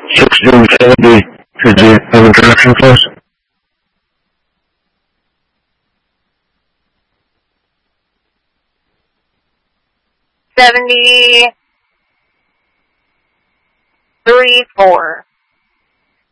1670. Could you have a direction for us? 73-4.